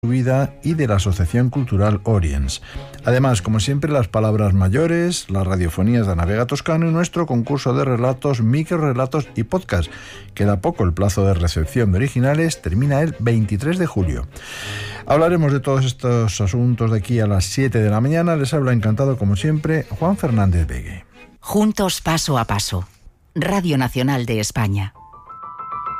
vida y de la Asociación Cultural Oriens. Además, como siempre, las palabras mayores, las radiofonías de Navega Toscano y nuestro concurso de relatos, microrelatos y podcast. Queda poco, el plazo de recepción de originales termina el 23 de julio. Hablaremos de todos estos asuntos de aquí a las 7 de la mañana. Les habla encantado, como siempre, Juan Fernández Begue. Juntos paso a paso. Radio Nacional de España.